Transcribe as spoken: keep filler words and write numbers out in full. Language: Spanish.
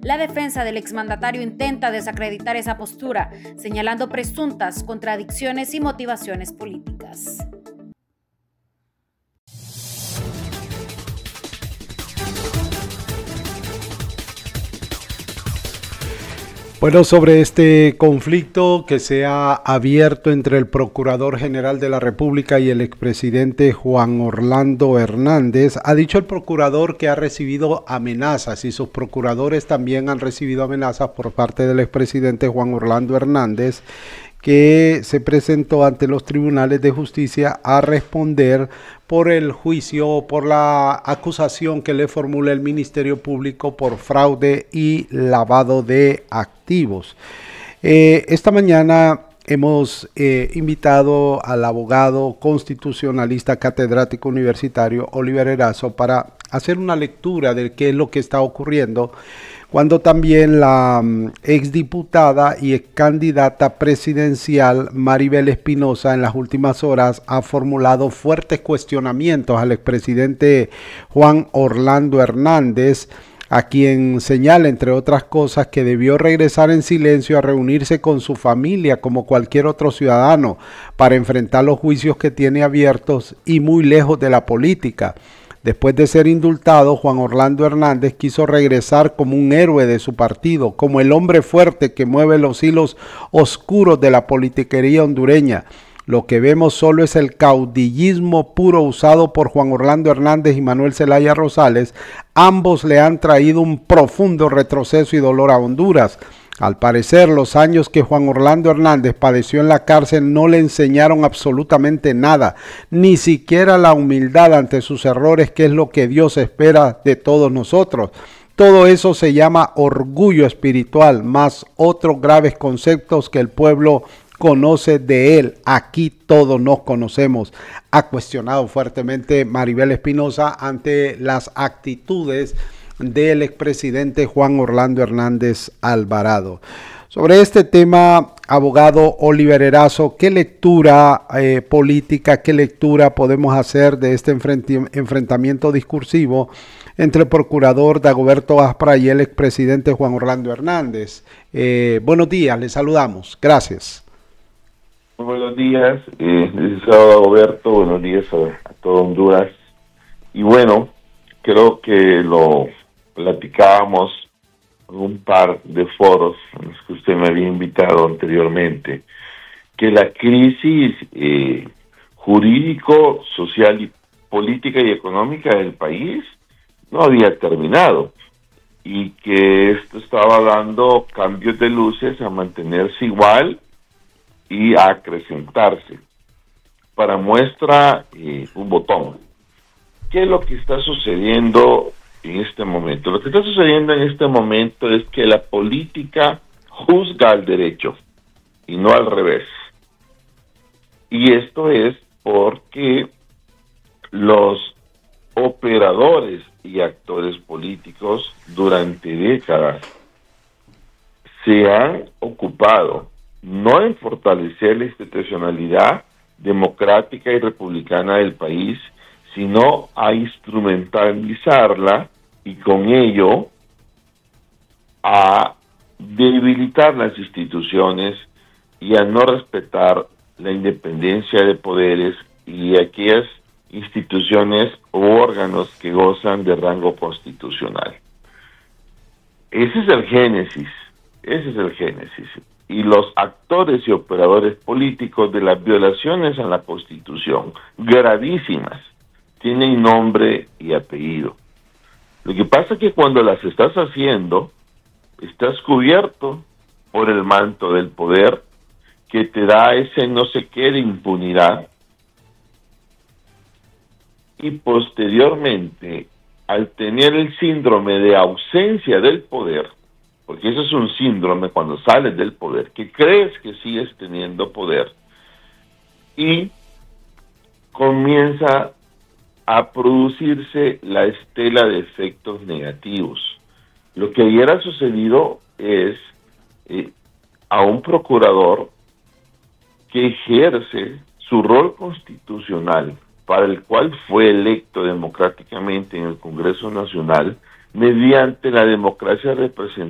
La defensa del exmandatario intenta desacreditar esa postura, señalando presuntas contradicciones y motivaciones políticas. Bueno, sobre este conflicto que se ha abierto entre el Procurador General de la República y el expresidente Juan Orlando Hernández, ha dicho el procurador que ha recibido amenazas y sus procuradores también han recibido amenazas por parte del expresidente Juan Orlando Hernández, que se presentó ante los tribunales de justicia a responder por el juicio o por la acusación que le formula el Ministerio Público por fraude y lavado de activos. Eh, esta mañana hemos eh, invitado al abogado constitucionalista catedrático universitario Oliver Erazo para hacer una lectura de qué es lo que está ocurriendo, cuando también la um, exdiputada y ex candidata presidencial Maribel Espinosa en las últimas horas ha formulado fuertes cuestionamientos al expresidente Juan Orlando Hernández, a quien señala, entre otras cosas, que debió regresar en silencio a reunirse con su familia como cualquier otro ciudadano para enfrentar los juicios que tiene abiertos y muy lejos de la política. Después de ser indultado, Juan Orlando Hernández quiso regresar como un héroe de su partido, como el hombre fuerte que mueve los hilos oscuros de la politiquería hondureña. Lo que vemos solo es el caudillismo puro usado por Juan Orlando Hernández y Manuel Zelaya Rosales. Ambos le han traído un profundo retroceso y dolor a Honduras. Al parecer, los años que Juan Orlando Hernández padeció en la cárcel no le enseñaron absolutamente nada, ni siquiera la humildad ante sus errores, que es lo que Dios espera de todos nosotros. Todo eso se llama orgullo espiritual, más otros graves conceptos que el pueblo conoce de él. Aquí todos nos conocemos. Ha cuestionado fuertemente Maribel Espinosa ante las actitudes del expresidente Juan Orlando Hernández Alvarado. Sobre este tema, abogado Oliver Erazo, ¿qué lectura eh, política, qué lectura podemos hacer de este enfrentamiento discursivo entre el procurador Dagoberto Aspra y el expresidente Juan Orlando Hernández? Eh, buenos días, les saludamos. Gracias. Muy buenos días, eh, licenciado Dagoberto, buenos días a, a todo Honduras. Y bueno, creo que lo platicábamos en un par de foros en los que usted me había invitado anteriormente, que la crisis eh, jurídico, social y política y económica del país no había terminado y que esto estaba dando cambios de luces a mantenerse igual y a acrecentarse. Para muestra, eh, un botón. ¿Qué es lo que está sucediendo en este momento? Lo que está sucediendo en este momento es que la política juzga al derecho y no al revés. Y esto es porque los operadores y actores políticos durante décadas se han ocupado no en fortalecer la institucionalidad democrática y republicana del país, sino a instrumentalizarla y con ello a debilitar las instituciones y a no respetar la independencia de poderes y aquellas instituciones u órganos que gozan de rango constitucional. Ese es el génesis, ese es el génesis. Y los actores y operadores políticos de las violaciones a la Constitución, gravísimas, tienen nombre y apellido. Lo que pasa es que cuando las estás haciendo, estás cubierto por el manto del poder que te da ese no sé qué de impunidad, y posteriormente, al tener el síndrome de ausencia del poder, porque eso es un síndrome cuando sales del poder, que crees que sigues teniendo poder, y comienza a producirse la estela de efectos negativos. Lo que ayer ha sucedido es eh, a un procurador que ejerce su rol constitucional, para el cual fue electo democráticamente en el Congreso Nacional, mediante la democracia representativa